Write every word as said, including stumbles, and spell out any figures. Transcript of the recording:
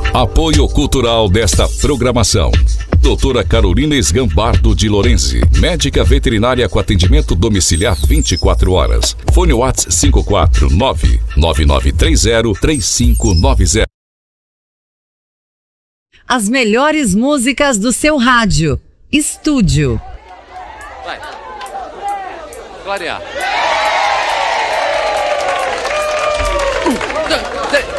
Apoio cultural desta programação: doutora Carolina Esgambardo de Lorenzi, médica veterinária com atendimento domiciliar vinte e quatro horas. Fone WhatsApp cinco quatro nove nove nove três zero três cinco nove zero. As melhores músicas do seu rádio. Estúdio. Vai. Clarear. Um, dois, três.